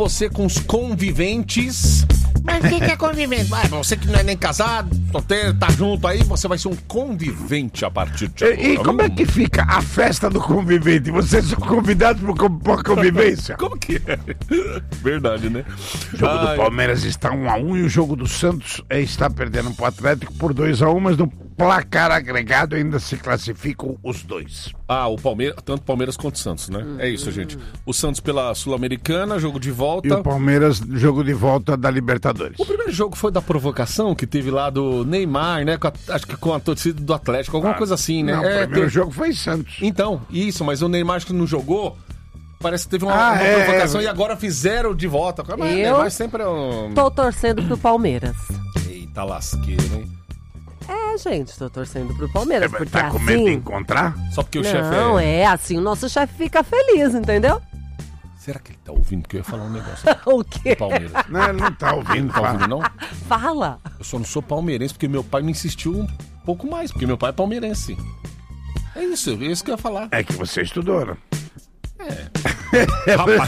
Você com os conviventes. Mas o que é convivente? Você que não é nem casado, solteiro, tá junto aí, você vai ser um convivente a partir de agora. E como é que fica a festa do convivente? Vocês são convidados para convivência? Como que é? Verdade, né? O jogo do Palmeiras está 1-1 e o jogo do Santos está perdendo para o Atlético por 2-1, mas no placar agregado ainda se classificam os dois. O Palmeiras, tanto Palmeiras quanto Santos, né? É isso, gente. O Santos pela Sul-Americana, jogo de volta. E o Palmeiras, jogo de volta da Libertadores. O primeiro jogo foi da provocação que teve lá do Neymar, né? Acho que com a torcida do Atlético, alguma coisa assim, né? Não, o primeiro jogo foi Santos. Então, isso, mas o Neymar acho que não jogou. Parece que teve uma provocação e agora fizeram de volta. Mas Neymar sempre é um... Tô torcendo pro Palmeiras. Eita lasqueira, hein? Gente, tô torcendo pro Palmeiras, porque tá com medo de encontrar? Só porque o chefe Não, assim o nosso chefe fica feliz, entendeu? Será que ele tá ouvindo? Que eu ia falar um negócio. O quê? Palmeiras. Não, ele não tá ouvindo. Não tá ouvindo, não? Fala. Eu só não sou palmeirense porque meu pai me insistiu um pouco mais, porque meu pai é palmeirense. É isso que eu ia falar. É que você estudou, né? Rapaz.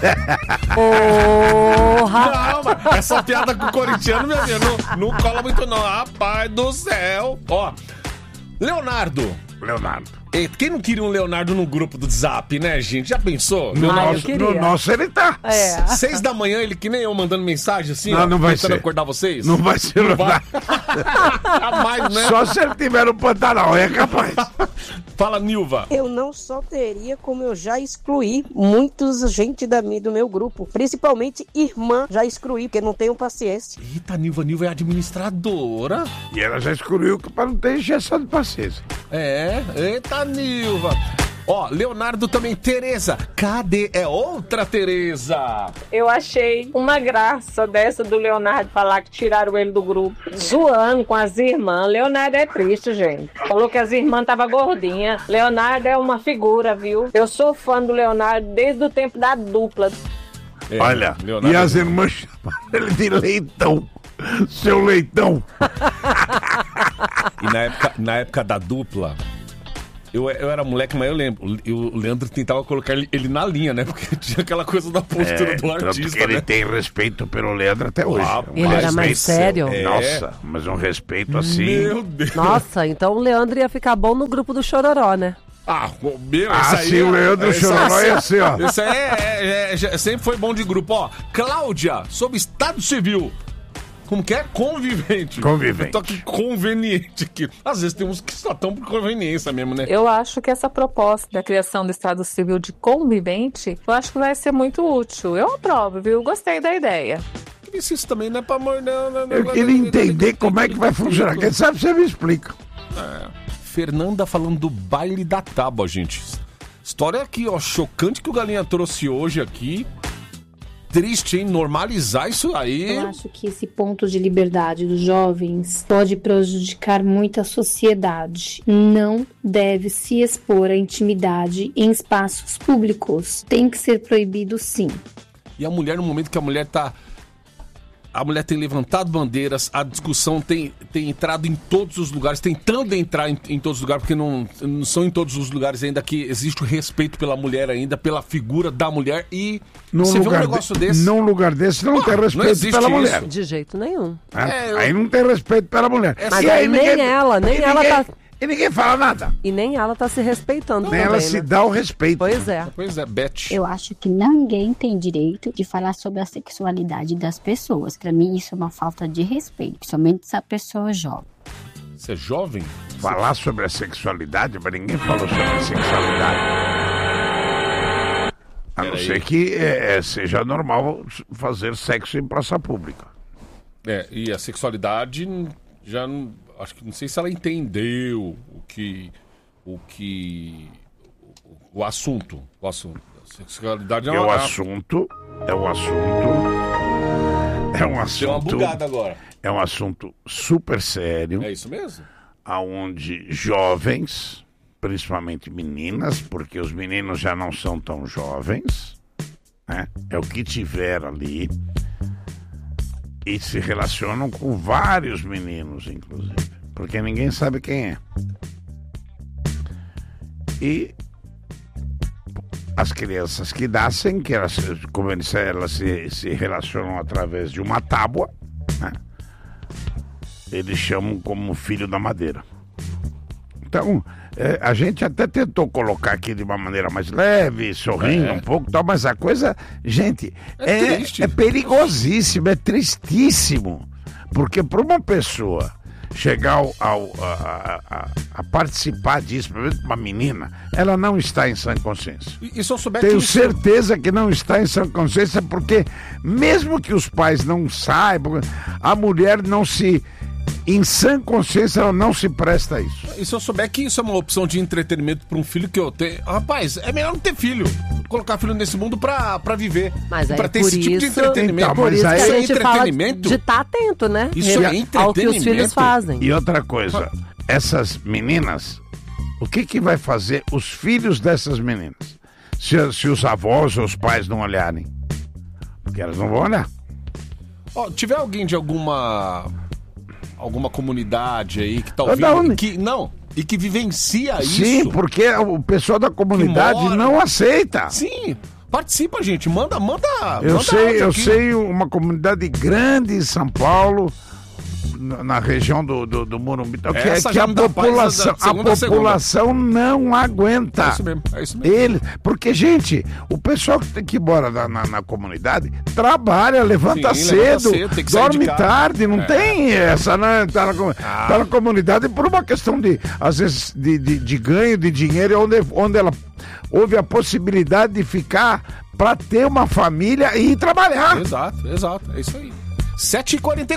Porra! Não, mas essa piada com o corintiano, meu amigo, não cola muito não. Rapaz do céu. Ó, Leonardo. Quem não queria um Leonardo no grupo do Zap, né, gente? Já pensou? No nosso ele tá. 6 da manhã, ele que nem eu mandando mensagem assim, não vai ser. Acordar vocês? Não vai ser. Não vai. Jamais, né? Só se ele tiver no Pantanal, é capaz. Fala, Nilva. Eu não só teria, como eu já excluí muitos gente do meu grupo. Principalmente irmã, já excluí, porque não tenho paciência. Eita, Nilva é administradora. E ela já excluiu para não ter injeção de paciência. Eita, Nilva. Ó, Leonardo também. Tereza, cadê? É outra Tereza. Eu achei uma graça dessa do Leonardo falar que tiraram ele do grupo, zoando com as irmãs. Leonardo é triste, gente. Falou que as irmãs estavam gordinhas. Leonardo é uma figura, viu? Eu sou fã do Leonardo desde o tempo da dupla. Olha, Leonardo e as irmãs chamaram ele de Leitão. Seu Leitão. E na época da dupla, eu era moleque, mas eu lembro. O Leandro tentava colocar ele na linha, né? Porque tinha aquela coisa da postura do artista, ele né? tem respeito pelo Leandro até hoje. Ele era mais sério? Nossa, mas um respeito assim. Meu Deus. Nossa, então o Leandro ia ficar bom no grupo do Chororó, né? Sim, o Leandro Chororó é assim, ó. Isso aí sempre foi bom de grupo, ó. Cláudia, sobre Estado Civil. Como que é? Convivente. Eu tô aqui conveniente aqui. Às vezes tem uns que só estão por conveniência mesmo, né? Eu acho que essa proposta da criação do Estado Civil de convivente, eu acho que vai ser muito útil. Eu aprovo, viu? Gostei da ideia. Isso também não é pra morder. Eu queria entender como é que vai funcionar. Quem sabe você me explica. Fernanda falando do baile da tábua, gente. História aqui, ó, chocante que o Galinha trouxe hoje aqui. Triste, hein? Normalizar isso aí. Eu acho que esse ponto de liberdade dos jovens pode prejudicar muito a sociedade. Não deve se expor à intimidade em espaços públicos. Tem que ser proibido, sim. E a mulher, no momento que a mulher tem levantado bandeiras, a discussão tem entrado em todos os lugares, tentando entrar em todos os lugares, porque não são em todos os lugares ainda que existe o respeito pela mulher ainda, pela figura da mulher, e você vê um negócio desse... Num lugar desse não tem respeito pela mulher. De jeito nenhum. Aí não tem respeito pela mulher. Mas aí nem ela tá... E ninguém fala nada. E nem ela tá se respeitando nem também, ela se dá o respeito. Pois é. Pois é, Beth. Eu acho que ninguém tem direito de falar sobre a sexualidade das pessoas. Pra mim, isso é uma falta de respeito. Somente se a pessoa é jovem. Você é jovem? Falar sobre a sexualidade, mas ninguém falou sobre a sexualidade. A não ser que seja normal fazer sexo em praça pública. E a sexualidade já não... Acho que não sei se ela entendeu o assunto. A sexualidade é um assunto. Deu uma bugada agora. É um assunto super sério. É isso mesmo? Aonde jovens, principalmente meninas, porque os meninos já não são tão jovens, né? É o que tiver ali. E se relacionam com vários meninos, inclusive. Porque ninguém sabe quem é. E as crianças que nascem, que elas, como eles se relacionam através de uma tábua, né? Eles chamam como filho da madeira. Então, a gente até tentou colocar aqui de uma maneira mais leve, sorrindo um pouco, tal, mas a coisa, gente, é perigosíssimo, é tristíssimo. Porque para uma pessoa chegar a participar disso, principalmente uma menina, ela não está em sã consciência. E se eu souber Tenho que certeza que não está em sã consciência, porque mesmo que os pais não saibam, a mulher não se... Em sã consciência, ela não se presta a isso. E se eu souber que isso é uma opção de entretenimento para um filho que eu tenho... Rapaz, é melhor não ter filho. Colocar filho nesse mundo pra viver. Mas aí, pra ter por esse tipo de isso- entretenimento. Então, mas Por isso aí- que a Isso é gente fala entretenimento? de estar atento, né? Isso é Ao que os entretenimento? filhos fazem. E outra coisa, essas meninas, o que vai fazer os filhos dessas meninas? Se os avós ou os pais não olharem? Porque elas não vão olhar. Ó, tiver alguém de alguma comunidade aí que tá Da ouvindo... onde? E que vivencia Sim, isso. porque o pessoal da comunidade mora- não aceita. Sim, participa, gente. Manda Eu áudio aqui. sei uma comunidade grande em São Paulo, na região do Morumbi, que Essa que já a me dá paz da segunda a segunda. população não aguenta. É isso mesmo. Porque, gente, o pessoal que mora na comunidade trabalha, levanta Sim, levanta cedo, cedo, tem que sair de dorme casa. tarde, não tem essa, né? Tá na comunidade por uma questão de, às vezes, de ganho de dinheiro, onde ela houve a possibilidade de ficar para ter uma família e ir trabalhar. Exato. É isso aí. 7h44.